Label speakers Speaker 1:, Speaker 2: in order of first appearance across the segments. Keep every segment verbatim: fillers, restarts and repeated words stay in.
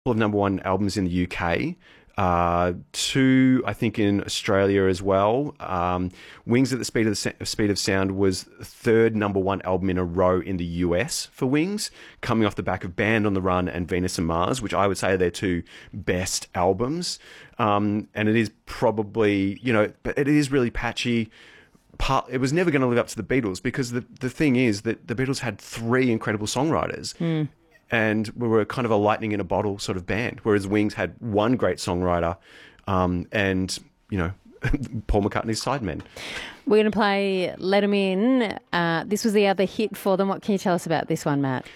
Speaker 1: of number one albums in the U K. Uh, two, I think, in Australia as well. Um, Wings at the Speed of the Sa- Speed of Sound was the third number one album in a row in the U S for Wings, coming off the back of Band on the Run and Venus and Mars, which I would say are their two best albums. Um, and it is probably, you know, but it is really patchy. Part, it was never going to live up to the Beatles, because the, the thing is that the Beatles had three incredible songwriters.
Speaker 2: Mm.
Speaker 1: And we were kind of a lightning in a bottle sort of band, whereas Wings had one great songwriter um, and, you know, Paul McCartney's sidemen.
Speaker 2: We're going to play Let 'Em In. Uh, this was the other hit for them. What can you tell us about this one, Matt?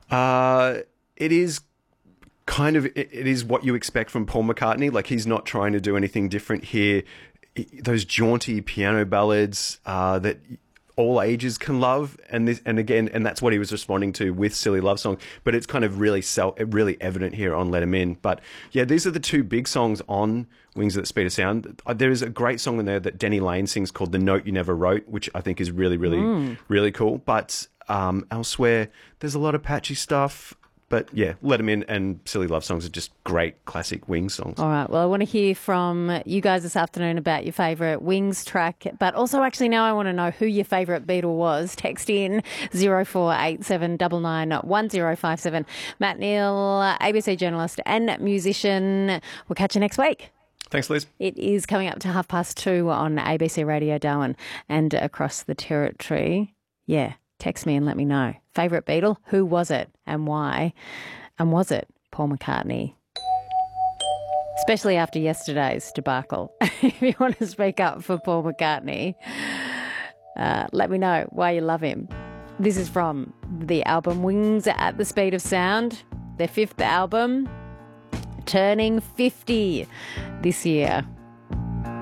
Speaker 1: Uh, it is kind of, it, it is what you expect from Paul McCartney. Like, he's not trying to do anything different here. Those jaunty piano ballads uh, that all ages can love, and this, and again, and that's what he was responding to with Silly Love Song. But it's kind of really self, really evident here on Let 'Em In. But yeah, these are the two big songs on Wings at the Speed of Sound. There is a great song in there that Denny Lane sings called "The Note You Never Wrote," which I think is really, really, mm. really cool. But um, elsewhere, there's a lot of patchy stuff. But yeah, Let 'Em In and Silly Love Songs are just great classic Wings songs.
Speaker 2: All right. Well, I want to hear from you guys this afternoon about your favourite Wings track. But also, actually, now I want to know who your favourite Beatle was. Text in zero four eight seven nine nine one zero five seven. Matt Neal, A B C journalist and musician. We'll catch you next week.
Speaker 1: Thanks, Liz.
Speaker 2: It is coming up to half past two on A B C Radio Darwin and across the territory. Yeah. Text me and let me know. Favourite Beatle? Who was it and why? And was it Paul McCartney? Especially after yesterday's debacle. If you want to speak up for Paul McCartney, uh, let me know why you love him. This is from the album Wings at the Speed of Sound, their fifth album, turning fifty this year.